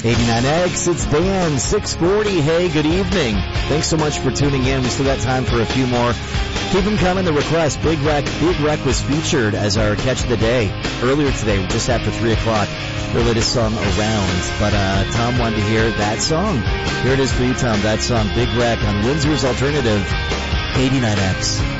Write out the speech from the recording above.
89X, it's Dan, 640. Hey, good evening. Thanks so much for tuning in. We still got time for a few more. Keep them coming, the request. Big Wreck was featured as our catch of the day earlier today, just after 3 o'clock. Their latest song, Around. But Tom wanted to hear that song. Here it is for you, Tom. That song, Big Wreck on Windsor's Alternative, 89X.